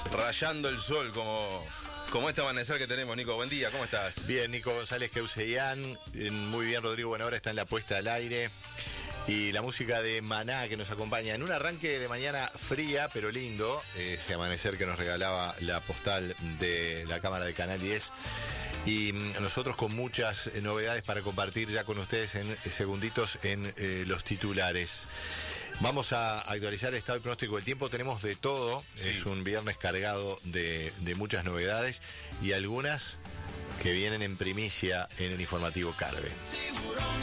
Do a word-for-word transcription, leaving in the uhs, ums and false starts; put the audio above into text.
rayando el sol como, como este amanecer que tenemos, Nico. Buen día, ¿cómo estás? Bien, Nico González Keuseian. Muy bien, Rodrigo Buenahora está en la puesta al aire. Y la música de Maná que nos acompaña en un arranque de mañana fría pero lindo. Ese amanecer que nos regalaba la postal de la cámara de Canal diez. Y nosotros con muchas novedades para compartir ya con ustedes en segunditos en eh, los titulares. Vamos a actualizar el estado y pronóstico del tiempo. Tenemos de todo. Sí. Es un viernes cargado de, de muchas novedades y algunas que vienen en primicia en el informativo Carve.